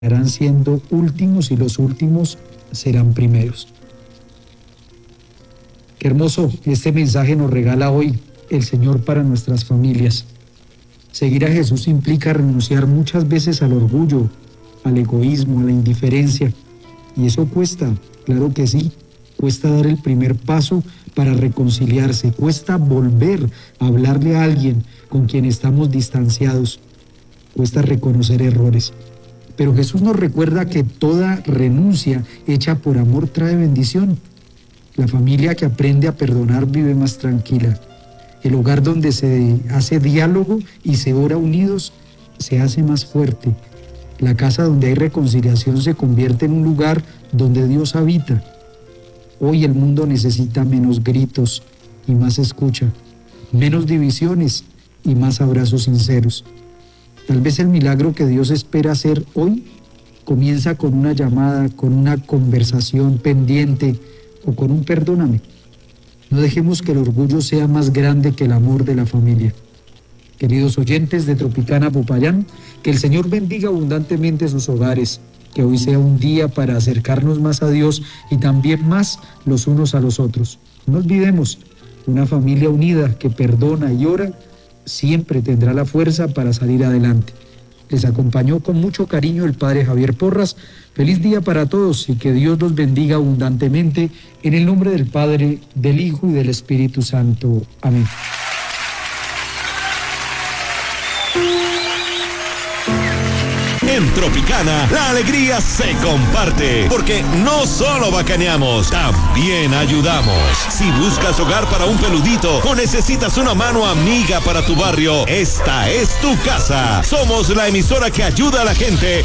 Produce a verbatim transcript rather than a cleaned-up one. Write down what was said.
terminarán siendo últimos y los últimos serán primeros. Qué hermoso este mensaje nos regala hoy el Señor para nuestras familias. Seguir a Jesús implica renunciar muchas veces al orgullo, al egoísmo, a la indiferencia. Y eso cuesta, claro que sí. Cuesta dar el primer paso para reconciliarse. Cuesta volver a hablarle a alguien con quien estamos distanciados. Cuesta reconocer errores. Pero Jesús nos recuerda que toda renuncia hecha por amor trae bendición. La familia que aprende a perdonar vive más tranquila. El hogar donde se hace diálogo y se ora unidos se hace más fuerte. La casa donde hay reconciliación se convierte en un lugar donde Dios habita. Hoy el mundo necesita menos gritos y más escucha, menos divisiones y más abrazos sinceros. Tal vez el milagro que Dios espera hacer hoy comienza con una llamada, con una conversación pendiente o con un perdóname. No dejemos que el orgullo sea más grande que el amor de la familia. Queridos oyentes de Tropicana Popayán, que el Señor bendiga abundantemente sus hogares, que hoy sea un día para acercarnos más a Dios y también más los unos a los otros. No olvidemos, una familia unida que perdona y ora siempre tendrá la fuerza para salir adelante. Les acompañó con mucho cariño el Padre Javier Porras. Feliz día para todos y que Dios los bendiga abundantemente en el nombre del Padre, del Hijo y del Espíritu Santo. Amén. En Tropicana, la alegría se comparte, porque no solo bacaneamos, también ayudamos. Si buscas hogar para un peludito o necesitas una mano amiga para tu barrio, esta es tu casa. Somos la emisora que ayuda a la gente